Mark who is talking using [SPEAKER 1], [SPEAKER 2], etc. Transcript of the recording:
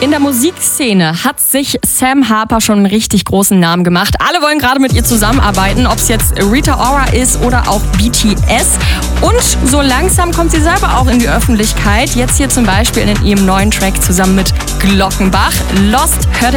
[SPEAKER 1] In der Musikszene hat sich Sam Harper schon einen richtig großen Namen gemacht. Alle wollen gerade mit ihr zusammenarbeiten, ob es jetzt Rita Ora ist oder auch BTS. Und so langsam kommt sie selber auch in die Öffentlichkeit. Jetzt hier zum Beispiel in ihrem neuen Track zusammen mit Glockenbach. Lost hört